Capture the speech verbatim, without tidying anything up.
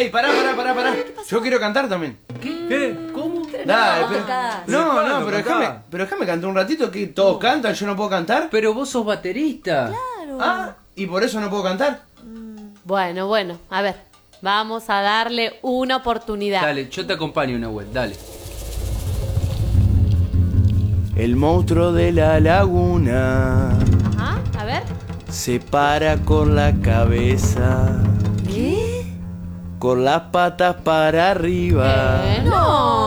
ey, pará, pará, pará, pará. Yo quiero cantar también. ¿Qué? ¿Cómo? Dale, no, pero... tocás. No, Claro, no, pero cantá. déjame, pero déjame cantar un ratito que todos cantan, yo no puedo cantar. Pero vos sos baterista. Claro. Ah, y por eso no puedo cantar. Bueno, bueno, a ver, vamos a darle una oportunidad. Dale, yo te acompaño, Nahuel, dale. El monstruo de la laguna Ajá, a ver. se para con la cabeza, ¿Qué? con las patas para arriba. Eh, no.